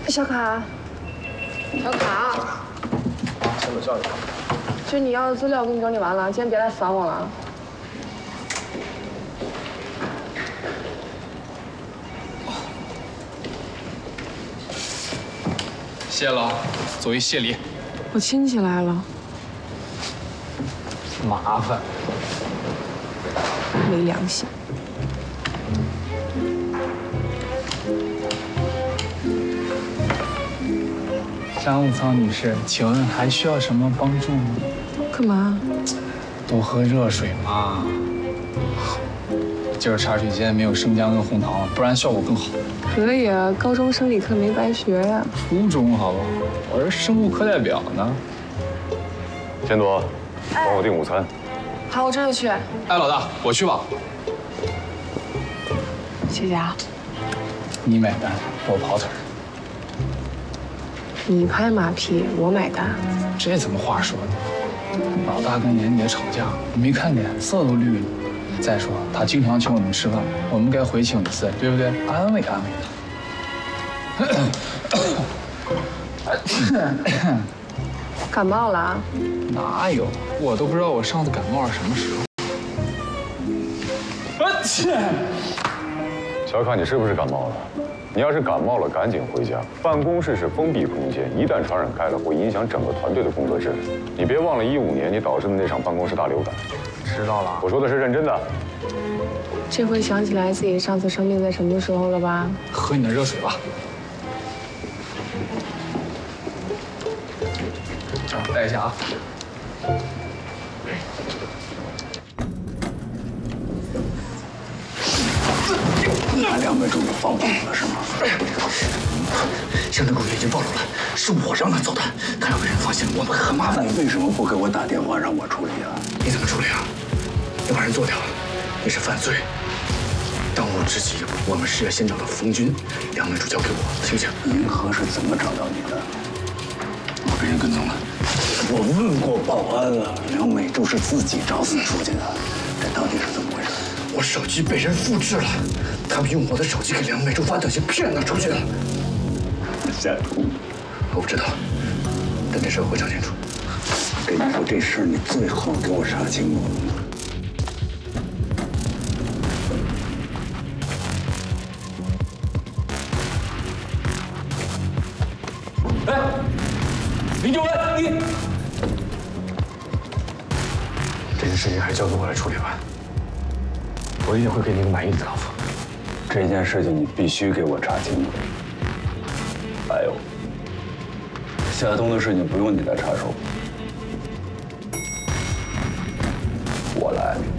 小卡，小卡， 什么叫你？ 就你要的资料我给你整理完了，今天别来烦我了。 谢了，作为谢礼。 我亲戚来了， 麻烦。 没良心。 商务舱女士，请问还需要什么帮助吗？ 干嘛？ 多喝热水嘛。今儿茶水间没有生姜跟红糖了，不然效果更好。 可以啊，高中生理课没白学呀。 初中好不好？我是生物课代表呢。 千朵，帮我订午餐。 好，我这就去。 哎，老大，我去吧。 谢谢啊。 你买单，我跑腿儿。 你拍马屁，我买单。 这怎么话说呢？老大跟妍姐吵架，我没看脸色都绿了。再说他经常请我们吃饭，我们该回请一次，对不对？安慰安慰他。 感冒了？ 哪有？我都不知道我上次感冒是什么时候。 小卡，你是不是感冒了？你要是感冒了，赶紧回家。办公室是封闭空间，一旦传染开了，会影响整个团队的工作质量。你别忘了15年你导致的那场办公室大流感。 知道了。 我说的是认真的。 这回想起来自己上次生病在什么时候了吧？ 喝你的热水吧。带一下啊。 那两位助理放跑了是吗？ 向德公园已经暴露了，是我让他走的。他要被人发现，我们很麻烦。 你为什么不给我打电话让我处理啊？ 你怎么处理啊？要把人做掉，也是犯罪。当务之急，我们事业先找到冯军，两位助交给我，行不行？ 银河是怎么找到你的？ 我被人跟踪了。 我问过保安了，梁美珠是自己找死出去的，这到底是怎么回事？ 我手机被人复制了，他们用我的手机给梁美珠发短信骗她出去的。 下图， 我不知道，但这事我会查清楚。 跟你说这事儿，你最好给我查清楚。 哎，林九文，你这件事情还是交给我来处理吧，我一定会给你一个满意的答复。 这件事情你必须给我查清楚。还有，夏冬的事情不用你来插手，我来。